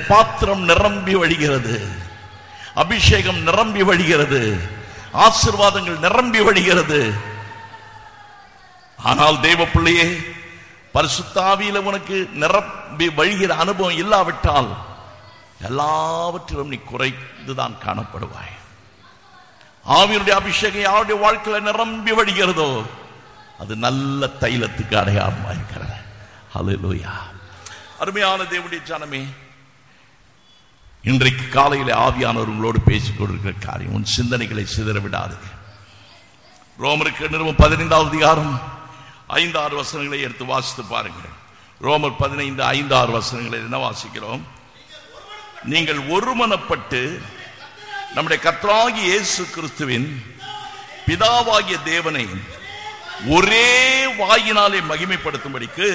பாத்திரம் நிரம்பி வழிகிறது, அபிஷேகம் நிரம்பி வழிகிறது, ஆசீர்வாதங்கள் நிரம்பி வழிகிறது. ஆனால் தேவ பிள்ளையே, பரிசுத்த ஆவியில உனக்கு நிரம்பி வழிகிற அனுபவம் இல்லாவிட்டால் எல்லாவற்றிலும் நீ குறைந்துதான் காணப்படுவாய். ஆவியினுடைய அபிஷேகம் யாருடைய வாழ்க்கையில நிரம்பி வழிகிறதோ அது நல்ல தைலத்துக்கு அடையாளமா இருக்கிறது. ஹல்லேலூயா. அருமையான தேவனுடைய ஜனமே, இன்றைக்கு காலையில ஆவியானவர் உங்களோடு பேசிக் கொண்டிருக்கிற காரியம், உன் சிந்தனைகளை சிதற விடாதீங்க. ரோமருக்கு நிறுவனம் 15வது அதிகாரம் 5-6 வசனங்களை எடுத்து வாசித்து பாருங்கள். ரோமர் 15:5-6 வசனங்களை என்ன வாசிக்கிறோம்? நீங்கள் ஒருமனப்பட்டு நம்முடைய கர்த்தராகிய இயேசு கிறிஸ்துவின் பிதாவாகிய தேவனை ஒரே வாயினாலே மகிமைப்படுத்தும்படிக்கு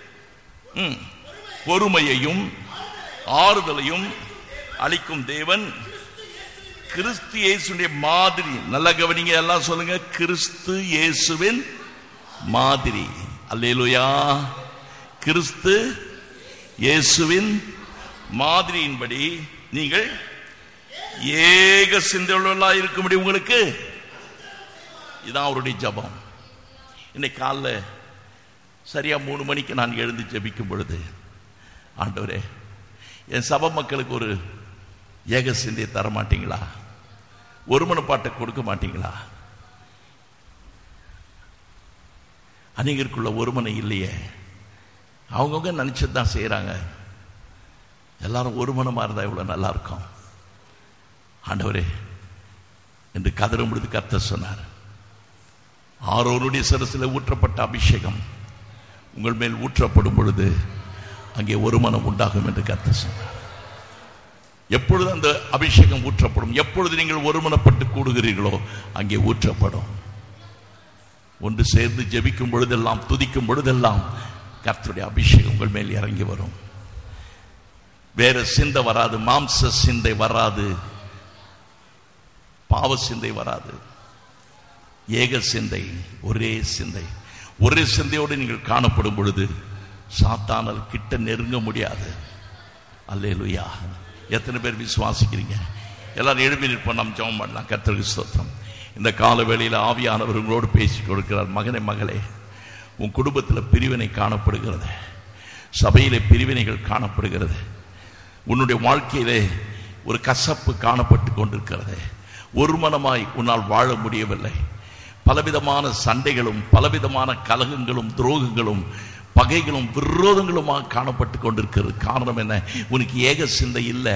பொறுமையையும் ஆறுதலையும் அளிக்கும் தேவன் கிறிஸ்து இயேசுவின் மாதிரி, நல்ல கவனிங்க, எல்லாம் சொல்லுங்க, கிறிஸ்து இயேசுவின் மாதிரி. அல்லேலூயா. கிறிஸ்து இயேசுவின் மாதிரியின்படி நீங்கள் ஏக சிந்தையுள்ளவர்களாக இருக்கும்படி உங்களுக்கு, இதான் அவருடைய ஜபம். இன்னைக்கு காலைல சரியா 3 மணிக்கு நான் எழுந்து ஜெபிக்கும் பொழுது, ஆண்டவரே, என் சபை மக்களுக்கு ஒரு ஏக சிந்தையை தர மாட்டீங்களா? ஒருமனப்பாட்டை கொடுக்க மாட்டீங்களா? அநேகருக்குள்ள ஒருமனை இல்லையே, அவங்கவுங்க நினைச்சதுதான் செய்யறாங்க. எல்லாரும் ஒருமனமா இருந்தா இவ்வளவு நல்லா இருக்கும். ஆண்டவரே என்று கதறும் பொழுது கர்த்தர் சொன்னார், ஆரோனுடைய சிரசில் ஊற்றப்பட்ட அபிஷேகம் உங்கள் மேல் ஊற்றப்படும் பொழுது அங்கே ஒருமனம் உண்டாகும் என்று கர்த்தர் சொன்னார். எப்பொழுது அந்த அபிஷேகம் ஊற்றப்படும், எப்பொழுது நீங்கள் ஒருமனப்பட்டு கூடுகிறீர்களோ அங்கே ஊற்றப்படும். ஒன்று சேர்ந்து ஜெபிக்கும் பொழுதெல்லாம், துதிக்கும் பொழுதெல்லாம் கர்த்தருடைய அபிஷேகம் உங்கள் மேல் இறங்கி வரும். வேற சிந்தை வராது, மாம்ச சிந்தை வராது, பாவ சிந்தை வராது. ஏக சிந்தை, ஒரே சிந்தை. ஒரே சிந்தையோடு நீங்கள் காணப்படும் பொழுது சாத்தானால் கிட்ட நெருங்க முடியாது. அல்லேலூயா. எத்தனை பேர் விசுவாசிக்கிறீங்க? எல்லாரும் எழுப்பி நிற்போம், நாம் ஜெபம் பண்ணலாம். கர்த்தருக்கு ஸ்தோத்திரம். இந்த கால வேளையில் ஆவியானவர் உங்களோடு பேசிக் கொடுக்கிறார். மகனே, மகளே, உன் குடும்பத்தில் பிரிவினை காணப்படுகிறது, சபையிலே பிரிவினைகள் காணப்படுகிறது, உன்னுடைய வாழ்க்கையிலே ஒரு கசப்பு காணப்பட்டு கொண்டிருக்கிறது, ஒருமனமாய் உன்னால் வாழ முடியவில்லை, பலவிதமான சண்டைகளும் பலவிதமான கலகங்களும் துரோகங்களும் பகைகளும் விரோதங்களுமாக காணப்பட்டு கொண்டிருக்கிறது. காரணம் என்ன? உனக்கு ஏக சிந்தை இல்லை.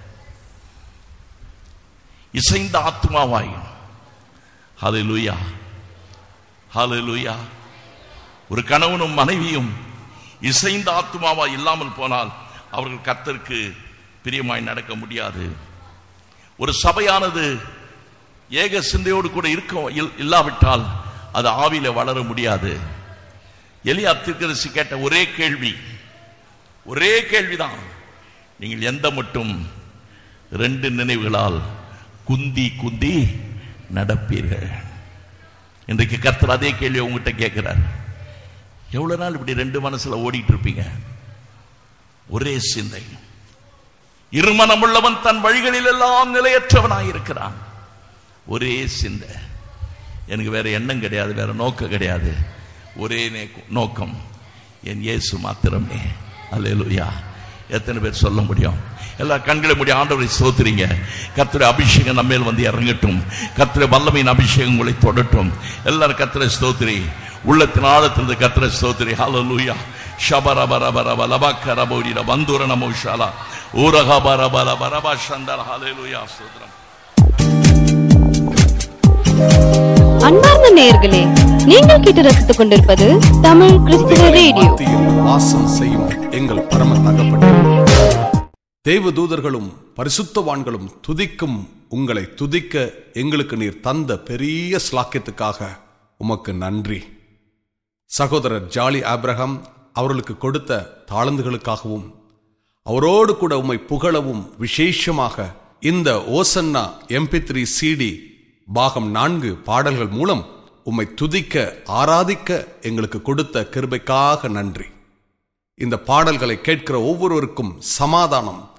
இசைந்த ஆத்மாவாய், ஹல்லேலூயா, ஹல்லேலூயா. ஒரு கணவனும் மனைவியும் இசைந்த ஆத்மாவாய் இல்லாமல் போனால் அவர்கள் கர்த்தருக்கு பிரியமாய் நடக்க முடியாது. ஒரு சபையானது ஏக சிந்தையோடு கூட இல்லாவிட்டால் அது ஆவியில வளர முடியாது. எலியா தீர்க்கதரிசி கேட்ட ஒரே கேள்விதான், நீங்கள் எந்த மட்டும் 2 நினைவுகளால் குந்தி குந்தி நடப்பீர்கள்? இன்றைக்கு கர்த்தர் அதே கேள்வி உங்ககிட்ட கேட்கிறார். எவ்வளவு நாள் இப்படி 2 மனசுல ஓடிட்டு இருப்பீங்க? ஒரே சிந்தை. இருமனம் உள்ளவன் தன் வழிகளில் எல்லாம் நிலையற்றவனாயிருக்கிறான். ஒரே சிந்தை. எனக்கு வேற எண்ணம் கிடையாது, வேற நோக்கம் கிடையாது. ஒரே நோக்கம், என் இயேசு மாத்திரமே. அல்லேலூயா. எத்தனை பேர் சொல்ல முடியும்? எல்லா கண்களை மூடி ஆண்டவரை ஸ்தோத்திரிங்க. கர்த்தருடைய அபிஷேகம் நம்ம மேல் வந்து இறங்கட்டும். கர்த்தருடைய வல்லமையின் அபிஷேகம் உங்களை தொடட்டும். எல்லாரும் கர்த்தரை ஸ்தோத்திரி, உள்ளத்தின் ஆழத்திலிருந்து கர்த்தரை ஸ்தோத்திரி. ஹல்லேலூயா. ஷபரபரபரப லபக்கரபோரிர வந்தூர நமோஷாலா ஊரகபரபரபரப சந்தர. ஹல்லேலூயா. ஸ்தோத்திரம். அன்பார்ந்த நேயர்களே, நீங்கள் கேட்டு ரசித்துக் கொண்டிருப்பது தமிழ் கிறிஸ்துவ ரேடியோ. வாசம் செய்யும் எங்கள் பரம தகப்பனே, தேவதூதர்களும் பரிசுத்தவான்களும் துதிக்கும் உங்களை துதிக்க எங்களுக்கு நீர் தந்த பெரிய ஸ்லாக்கியத்துக்காக உமக்கு நன்றி. சகோதரர் ஜாலி ஆபிரகாம் அவர்களுக்கு கொடுத்த தாளந்துகளுக்காகவும் அவரோடு கூட உம்மை புகழவும், விசேஷமாக இந்த ஓசன்னா MP3 CD பாகம் 4 பாடல்கள் மூலம் உம்மை துதிக்க ஆராதிக்க எங்களுக்கு கொடுத்த கிருபைக்காக நன்றி. இந்த பாடல்களை கேட்கிற ஒவ்வொருவருக்கும் சமாதானம்,